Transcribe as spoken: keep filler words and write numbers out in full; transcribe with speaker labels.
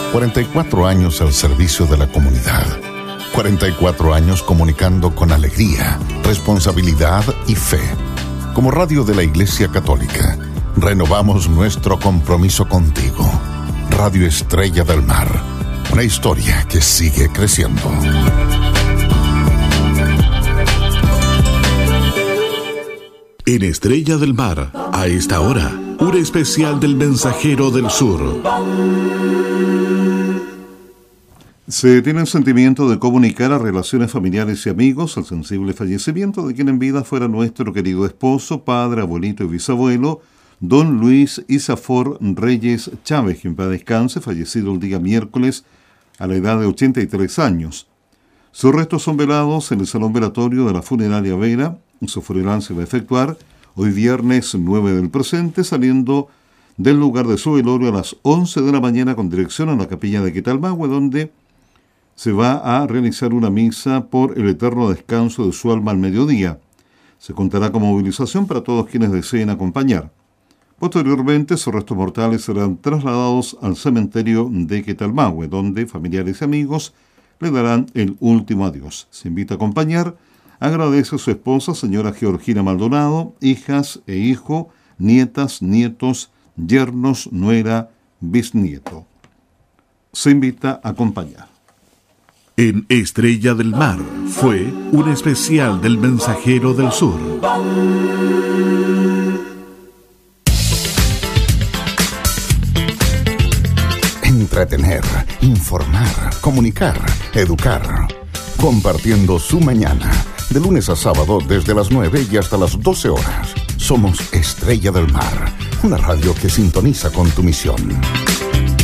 Speaker 1: cuarenta y cuatro años al servicio de la comunidad. cuarenta y cuatro años comunicando con alegría, responsabilidad y fe. Como radio de la Iglesia Católica, renovamos nuestro compromiso contigo. Radio Estrella del Mar, una historia que sigue creciendo.
Speaker 2: En Estrella del Mar, a esta hora, un especial del Mensajero del Sur.
Speaker 3: Se tiene el sentimiento de comunicar a relaciones familiares y amigos el sensible fallecimiento de quien en vida fuera nuestro querido esposo, padre, abuelito y bisabuelo, don Luis Isafor Reyes Chávez, quien para descanse, fallecido el día miércoles a la edad de ochenta y tres años. Sus restos son velados en el salón velatorio de la funeraria Vera. Su funeral se va a efectuar hoy viernes nueve del presente, saliendo del lugar de su velorio a las once de la mañana con dirección a la capilla de Quetalmahue, donde se va a realizar una misa por el eterno descanso de su alma al mediodía. Se contará con movilización para todos quienes deseen acompañar. Posteriormente, sus restos mortales serán trasladados al cementerio de Quetalmahue, donde familiares y amigos le darán el último adiós. Se invita a acompañar. Agradece a su esposa, señora Georgina Maldonado, hijas e hijo, nietas, nietos, yernos, nuera, bisnieto. Se invita a acompañar.
Speaker 2: En Estrella del Mar fue un especial del Mensajero del Sur.
Speaker 1: Entretener, informar, comunicar, educar. Compartiendo su mañana. De lunes a sábado desde las nueve y hasta las doce horas. Somos Estrella del Mar, una radio que sintoniza con tu misión.